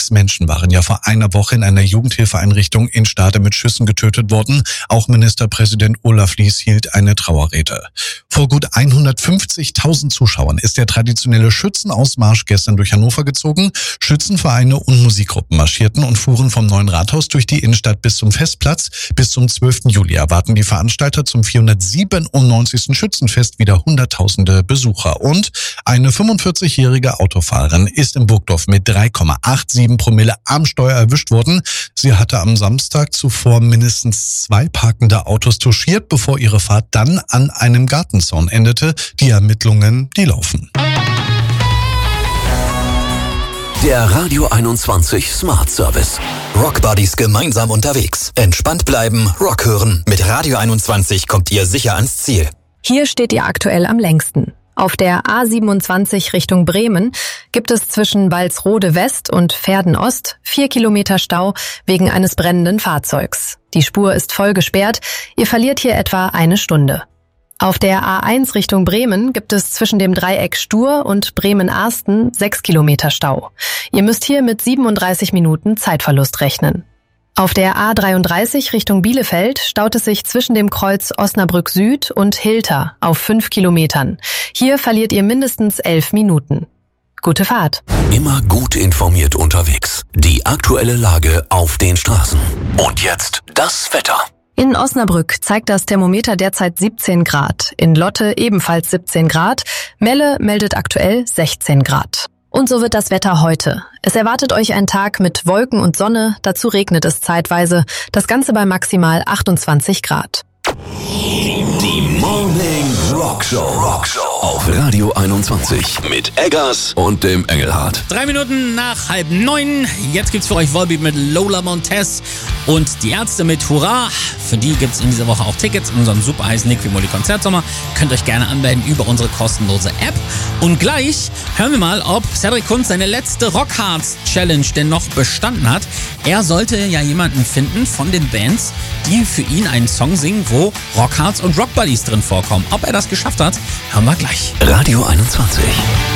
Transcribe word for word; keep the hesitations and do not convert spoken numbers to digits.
Sechs Menschen waren ja vor einer Woche in einer Jugendhilfeeinrichtung in Stade mit Schüssen getötet worden. Auch Ministerpräsident Olaf Lies hielt eine Trauerrede. Vor gut hundertfünfzigtausend Zuschauern ist der traditionelle Schützenausmarsch gestern durch Hannover gezogen. Schützenvereine und Musikgruppen marschierten und fuhren vom Neuen Rathaus durch die Innenstadt bis zum Festplatz. Bis zum zwölften Juli erwarten die Veranstalter zum vierhundertsiebenundneunzigsten Schützenfest wieder Hunderttausende Besucher. Und eine fünfundvierzigjährige Autofahrerin ist in Burgdorf mit drei Komma siebenundachtzig Promille am Steuer erwischt worden. Sie hatte am Samstag zuvor mindestens zwei parkende Autos touchiert, bevor ihre Fahrt dann an einem Gartenzaun endete. Die Ermittlungen, die laufen. Der Radio einundzwanzig Smart Service. Rock Buddies gemeinsam unterwegs. Entspannt bleiben, Rock hören. Mit Radio einundzwanzig kommt ihr sicher ans Ziel. Hier steht ihr aktuell am längsten. Auf der A siebenundzwanzig Richtung Bremen gibt es zwischen Walsrode West und Verden Ost vier Kilometer Stau wegen eines brennenden Fahrzeugs. Die Spur ist voll gesperrt. Ihr verliert hier etwa eine Stunde. Auf der A eins Richtung Bremen gibt es zwischen dem Dreieck Stur und Bremen-Arsten sechs Kilometer Stau. Ihr müsst hier mit siebenunddreißig Minuten Zeitverlust rechnen. Auf der A dreiunddreißig Richtung Bielefeld staut es sich zwischen dem Kreuz Osnabrück Süd und Hilter auf fünf Kilometern. Hier verliert ihr mindestens elf Minuten. Gute Fahrt. Immer gut informiert unterwegs. Die aktuelle Lage auf den Straßen. Und jetzt das Wetter. In Osnabrück zeigt das Thermometer derzeit siebzehn Grad. In Lotte ebenfalls siebzehn Grad. Melle meldet aktuell sechzehn Grad. Und so wird das Wetter heute. Es erwartet euch ein Tag mit Wolken und Sonne, dazu regnet es zeitweise. Das Ganze bei maximal achtundzwanzig Grad. Die Morning Rock Show. Rock Show auf Radio einundzwanzig mit Eggers und dem Engelhardt. Drei Minuten nach halb neun. Jetzt gibt's für euch Volbeat mit Lola Montez und die Ärzte mit Hurra. Für die gibt's in dieser Woche auch Tickets in unserem super heißen Nick Vimoli Konzertsommer. Könnt euch gerne anmelden über unsere kostenlose App. Und gleich hören wir mal, ob Cedric Kunz seine letzte Rockhards Challenge denn noch bestanden hat. Er sollte ja jemanden finden von den Bands, die für ihn einen Song singen, wo Rockhards und Rock Buddies drin vorkommen. Ob er das geschafft hat, hören wir gleich. Radio einundzwanzig.